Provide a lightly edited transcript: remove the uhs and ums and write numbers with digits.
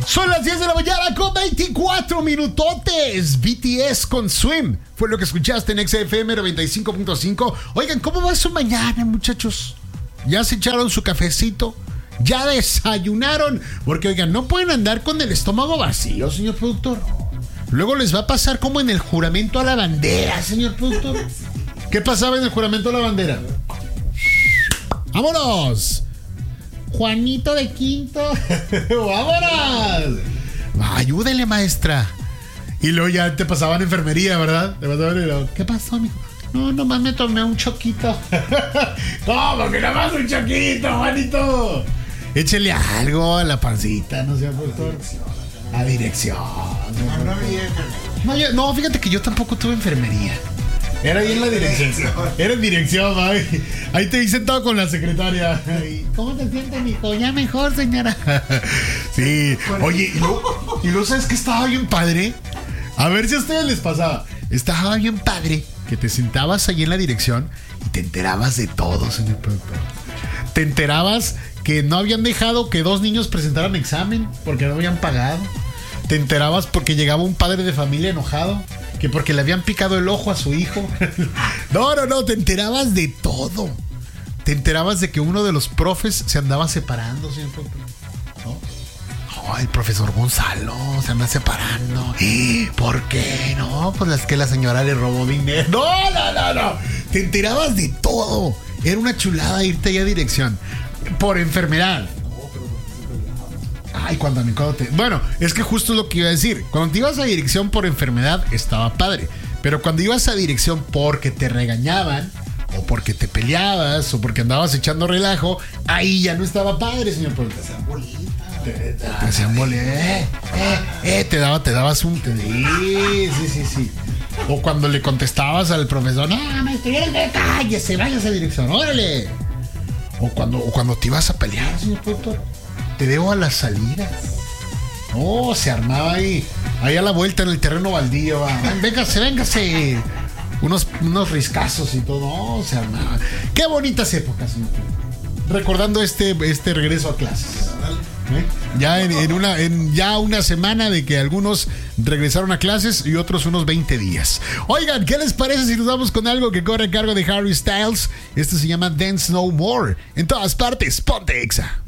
Son las 10 de la mañana con 24 minutotes. BTS con Swim fue lo que escuchaste en XFM 95.5. Oigan, ¿cómo va su mañana, muchachos? ¿Ya se echaron su cafecito? ¿Ya desayunaron? Porque, oigan, no pueden andar con el estómago vacío, señor productor. Luego les va a pasar como en el juramento a la bandera, señor productor. ¿Qué pasaba en el juramento a la bandera? ¡Vámonos! Juanito de Quinto. ¡Vámonos! Ayúdele, maestra. Y luego ya te pasaban enfermería, ¿verdad? Te pasaban y luego, ¿qué pasó, mijo? No, nomás me tomé un choquito. ¿Cómo que nomás un choquito, Juanito? Échele algo a la pancita, no sea doctor. A dirección. No, fíjate que yo tampoco tuve enfermería. Era ahí en la dirección. Era en dirección, mami. Ahí te vi sentado con la secretaria. ¿Cómo te sientes, mijo? Ya mejor, señora. Sí. Oye, y luego, ¿sabes qué estaba bien padre? A ver si a ustedes les pasaba. Estaba bien padre que te sentabas ahí en la dirección y te enterabas de todo, señor productor. Te enterabas que no habían dejado que 2 niños presentaran examen porque no habían pagado. Te enterabas porque llegaba un padre de familia enojado, que porque le habían picado el ojo a su hijo. No, te enterabas de todo. Te enterabas de que uno de los profes se andaba separando, señor productor, ¿no? Oh, el profesor Gonzalo se anda separando. ¿Por qué? No, pues es que la señora le robó dinero. No. Te enterabas de todo. Era una chulada irte ahí a dirección. Por enfermedad. Ay, bueno, es que justo es lo que iba a decir. Cuando te ibas a dirección por enfermedad, estaba padre. Pero cuando ibas a dirección porque te regañaban, o porque te peleabas, o porque andabas echando relajo, ahí ya no estaba padre, señor. Te hacían bolita. Te hacían bolita. Te dabas un... Sí. O cuando le contestabas al profesor, no, maestro, cállese, váyase a dirección, órale. O cuando te ibas a pelear, señor productor, te debo a las salidas. No, se armaba ahí a la vuelta en el terreno baldío. Véngase. Unos riscazos y todo. No, se armaba. Qué bonitas épocas, señor. Recordando este regreso a clases. Ya ya una semana de que algunos regresaron a clases y otros unos 20 días. Oigan, ¿qué les parece si nos vamos con algo que corre a cargo de Harry Styles? Este se llama Dance No More. En todas partes, ponte Exa.